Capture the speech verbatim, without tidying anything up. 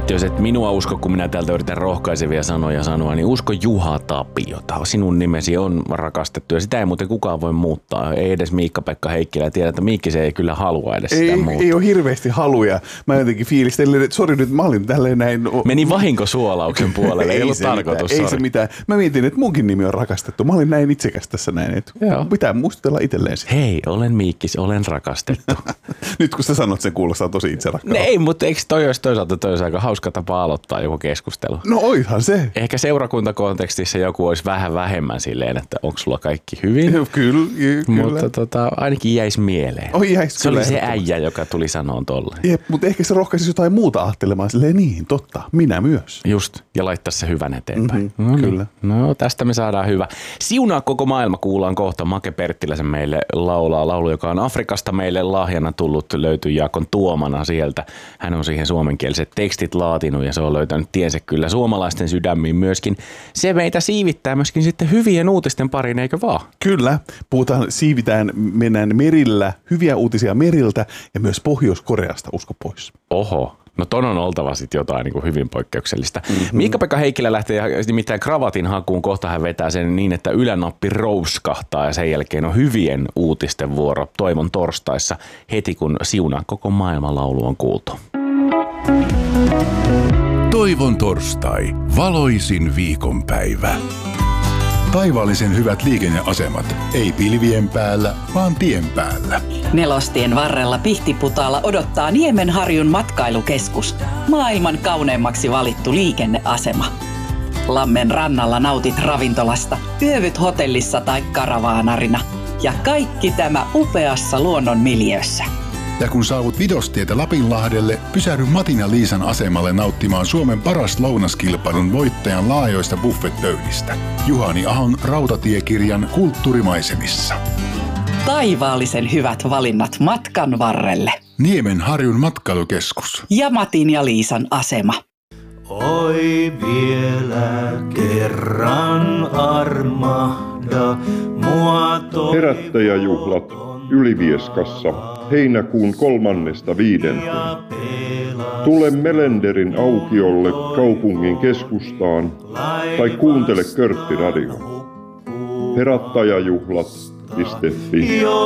Jos et minua usko, kun minä täältä yritän rohkaisevia sanoja sanoa, niin usko Juha Tapiota. Sinun nimesi on rakastettu ja sitä ei muuten kukaan voi muuttaa. Ei edes Miikka-Pekka Heikkilä. Tiedä, että Miikki se ei kyllä halua edes ei, sitä muuttaa. Ei ole hirveästi haluja. Mä jotenkin fiilistelen, että sori nyt, mä olin tälleen näin. Meni vahinkosuolauksen puolelle, ei, ei ollut tarkoitus. Mitään, ei se mitään. Mä mietin, että munkin nimi on rakastettu. Mä olin näin itsekäs tässä näin, että Joo. pitää muistella itselleen sitä. Hei, olen Miikkis, olen rakastettu. Nyt kun sä sanot, sen kuulostaa tosi itserakkaalla. Ei, mutta eikö toi olisi toisaalta toi olisi aika hauska tapa aloittaa joku keskustelu? No oishan se. Ehkä seurakuntakontekstissa joku olisi vähän vähemmän silleen, että onko sulla kaikki hyvin? Kyllä, kyllä. Mutta tota, ainakin jäisi mieleen. Oh, jäis se oli se äijä, joka tuli sanoa tolleen. Jep, mutta ehkä se rohkaisi jotain muuta ajattelemaan silleen niin, totta, minä myös. Just, ja laittaa se hyvän eteenpäin. Mm-hmm, no, kyllä. No tästä me saadaan hyvä. Siunaa koko maailma kuullaan kohta. Make Perttiläsen meille laulaa laulu, joka on Afrikasta meille lahjana tullut, löytyi Jaakon tuomana sieltä. Hän on siihen suomenkieliset tekstit laatinut ja se on löytänyt tiensä kyllä suomalaisten sydämiin myöskin. Se meitä siivittää myöskin sitten hyvien uutisten pariin, eikö vaan? Kyllä. Puhutaan, siivitään, mennään merillä, hyviä uutisia meriltä ja myös Pohjois-Koreasta, usko pois. Oho. No ton on oltava sitten jotain niin kuin hyvin poikkeuksellista. Mm-hmm. Miikka-Pekka Heikkilä lähtee nimittäin kravatin hakuun. Kohta hän vetää sen niin, että ylänappi rouskahtaa ja sen jälkeen on hyvien uutisten vuoro Toivon torstaissa heti kun Siunaa koko maailman laulu on kuultu. Toivon torstai. Valoisin viikonpäivä. Taivaallisen hyvät liikenneasemat. Ei pilvien päällä, vaan tien päällä. Nelostien varrella Pihtiputaalla odottaa Niemenharjun matkailukeskus. Maailman kauneimmaksi valittu liikenneasema. Lammen rannalla nautit ravintolasta, yövyt hotellissa tai karavaanarina. Ja kaikki tämä upeassa luonnon miljöössä. Ja kun saavut Vidostietä Lapinlahdelle, pysähdy Matin ja Liisan asemalle nauttimaan Suomen paras lounaskilpailun voittajan laajoista buffetpöydistä. Juhani Ahon rautatiekirjan kulttuurimaisemissa. Taivaallisen hyvät valinnat matkan varrelle. Niemenharjun matkailukeskus. Ja Matin ja Liisan asema. Oi vielä kerran armahda mua toi. Herättäjäjuhlat Ylivieskassa heinäkuun kolmannesta viidenteen. Tule Melenderin aukiolle kaupungin keskustaan tai kuuntele Körtti Radio. Herättäjäjuhlat piste fi.